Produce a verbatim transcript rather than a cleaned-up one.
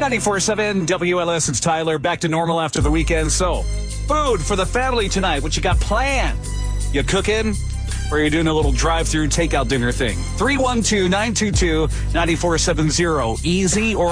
ninety-four point seven W L S, it's Tyler. Back to normal after the weekend. So, food for the family tonight. What you got planned? You cooking? Or are you doing a little drive-through takeout dinner thing? three one two, nine two two, nine four seven zero. Easy or